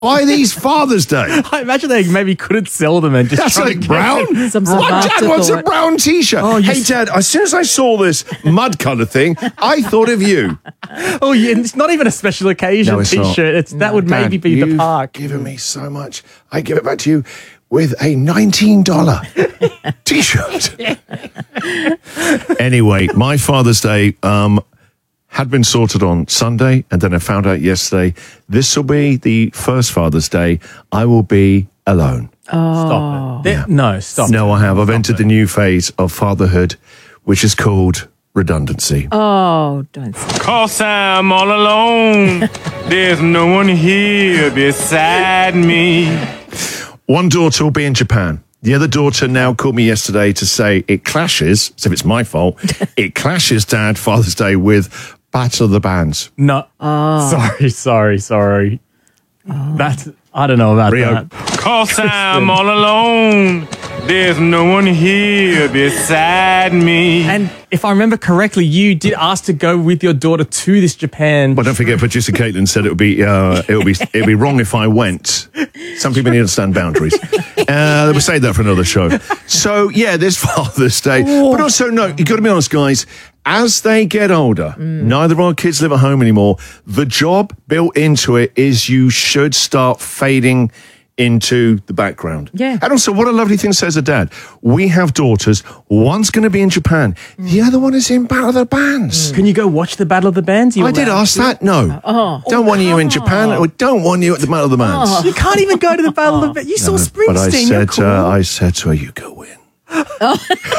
Why these Father's Day? I imagine they maybe couldn't sell them and just That's like brown. Some My dad wants a thought. brown T-shirt. Oh, hey, Dad, as soon as I saw this mud colour thing, I thought of you. Oh, yeah, it's not even a special occasion No, it's not. T-shirt. That would maybe Dad, be the you've park. given me so much. I give it back to you with a $19 T-shirt. Anyway, my Father's Day had been sorted on Sunday, and then I found out yesterday this will be the first Father's Day I will be alone. Stop it. No, stop it. No, I have. I've entered the new phase of fatherhood, which is called redundancy. Oh, don't say. 'Cause I'm all alone. There's no one here beside me. One daughter will be in Japan. The other daughter now called me yesterday to say it clashes, as if it's my fault, it clashes, Dad, Father's Day with Battle of the Bands. No. Sorry. That's, I don't know about Rio. that. 'Cause I'm all alone. There's no one here beside me. And if I remember correctly, you did ask to go with your daughter to this Japan. But don't forget, producer Caitlin said it'd be wrong if I went. Some people need to understand boundaries. We'll save that for another show. So yeah, this Father's Day, but also no, you got to be honest, guys. As they get older, neither of our kids live at home anymore. The job built into it is you should start fading into the background. Yeah. And also, what a lovely thing says a dad. We have daughters. One's going to be in Japan. The other one is in Battle of the Bands. Can you go watch the Battle of the Bands? I did ask that. No. Don't want you in Japan. Or don't want you at the Battle of the Bands. You can't even go to the Battle of the Bands. You saw Springsteen. But You're cool. I said to her, you go win. Oh,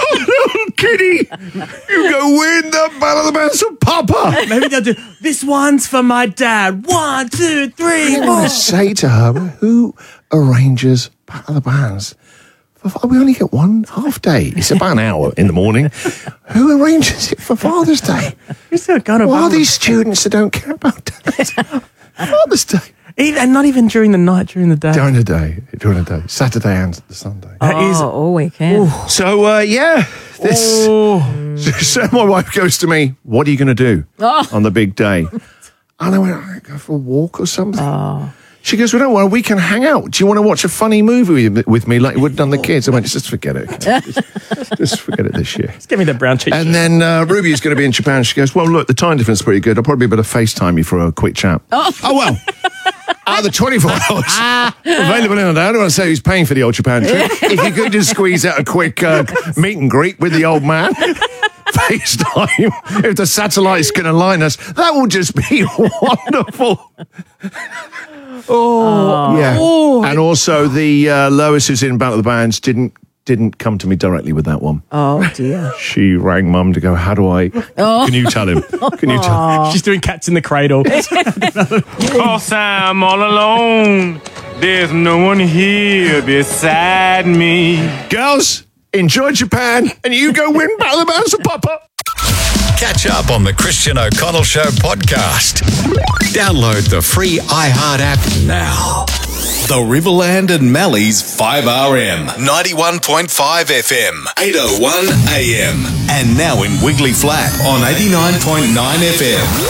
kitty, you go win the Battle of the Bands of Papa. Maybe they'll do, this one's for my dad. 1, 2, 3, I 4. want to say to her, who arranges Battle of the Bands? We only get one half day. It's about an hour in the morning. Who arranges it for Father's Day? You're still gonna Who are these students that don't care about that? Father's Day. And not even during the night, during the day. During the day. Saturday and the Sunday. That is. all weekend. So, this. So my wife goes to me, what are you going to do on the big day? And I went, I go for a walk or something. She goes, well, don't worry, we can hang out. Do you want to watch a funny movie with me like you would have done the kids? I went, just forget it. Just forget it this year. Just give me the brown cheese. And then Ruby is going to be in Japan. She goes, well, look, the time difference is pretty good. I'll probably be able to FaceTime you for a quick chat. Oh well. Out of the 24 hours available in a day, I don't want to say who's paying for the old Japan trip. If you could just squeeze out a quick meet and greet with the old man, FaceTime, if the satellite's going to line us, that will just be wonderful. Yeah. And also the Lois who's in Battle of the Bands didn't come to me directly with that one. Oh, dear. She rang Mum to go, how do I... Can you tell him? Can you tell him? She's doing Cats in the Cradle. 'Cause I'm all alone. There's no one here beside me. Girls, enjoy Japan, and you go win Battle of the Bands for Papa. Catch up on the Christian O'Connell Show podcast. Download the free iHeart app now. The Riverland and Mally's 5RM, 91.5 FM, 801 AM, and now in Wiggly Flat on 89.9 FM.